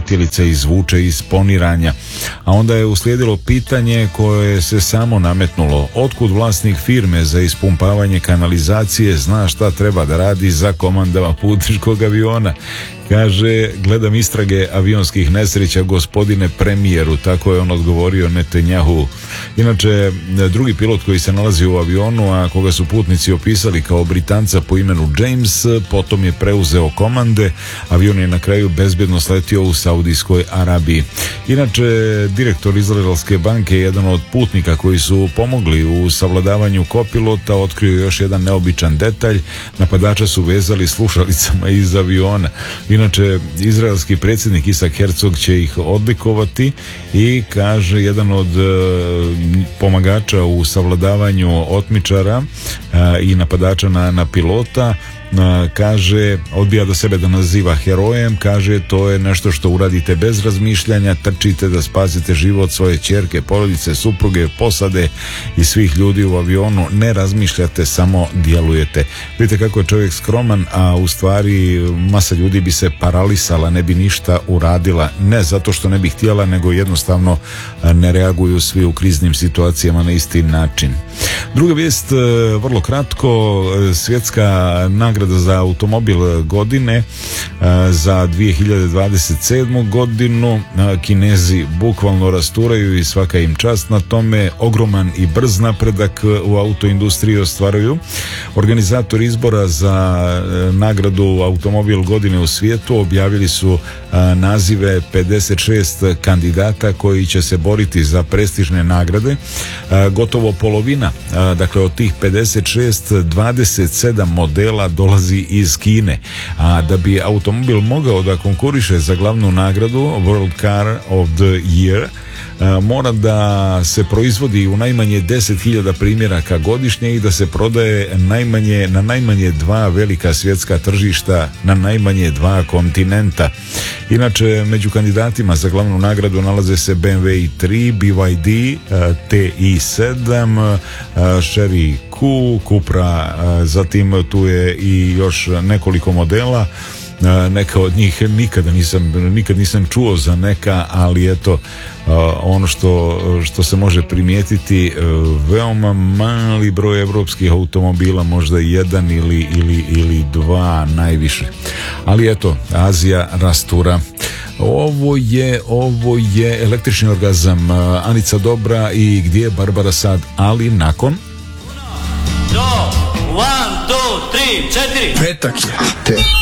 letjelica izvuče iz poniranja. A onda je uslijedilo pitanje koje se samo nametnulo. Otkud vlasnik firme za ispumpavanje kanalizacije zna šta treba da radi za komandama putničkog aviona? Kaže, gledam istrage avionskih nesreća, gospodine premijeru, tako je on odgovorio Netanjahu. Inače, drugi pilot koji se nalazi u avionu, a koga su putnici opisali kao Britanca po imenu James, potom je preuzeo komande. Avion je na kraju bezbjedno sletio u Saudijskoj Arabiji. Inače, direktor izraelske banke, jedan od putnika koji su pomogli u savladavanju kopilota, otkrio još jedan neobičan detalj. Napadača su vezali slušalicama iz aviona. Inače, izraelski predsjednik Isak Herzog će ih odlikovati i kaže, jedan od pomagača u savladavanju otmičara i napadača na pilota, kaže, odbija do sebe da naziva herojem, kaže, to je nešto što uradite bez razmišljanja, trčite da spasite život svoje ćerke, porodice, supruge, posade i svih ljudi u avionu, ne razmišljate, samo djelujete. Vidite kako je čovjek skroman, a u stvari masa ljudi bi se paralisala, ne bi ništa uradila, ne zato što ne bi htjela, nego jednostavno ne reaguju svi u kriznim situacijama na isti način. Druga vijest, vrlo kratko, svjetska nagrada za automobil godine za 2027. godinu. Kinezi bukvalno rasturaju i svaka im čast na tome. Ogroman i brz napredak u autoindustriji ostvaruju. Organizatori izbora za nagradu automobil godine u svijetu objavili su nazive 56 kandidata koji će se boriti za prestižne nagrade. Gotovo polovina, dakle od tih 56, 27 modela dolazi iz Kine. A da bi automobil mogao da konkuriše za glavnu nagradu World Car of the Year, mora da se proizvodi u najmanje 10.000 primjeraka godišnje i da se prodaje na najmanje 2 velika svjetska tržišta, na najmanje 2 kontinenta. Inače, među kandidatima za glavnu nagradu nalaze se BMW i3, BYD, TI7, Chery Q, Cupra, zatim tu je i još nekoliko modela. Neka od njih nikad nisam čuo za neka, ali eto, ono što se može primijetiti, veoma mali broj evropskih automobila, možda jedan ili dva najviše. Ali eto, Azija rastura. Ovo je Električni orgazam, Anica Dobra i Gdje je Barbara sad, ali nakon 1, 2, 3, 4. Petak je.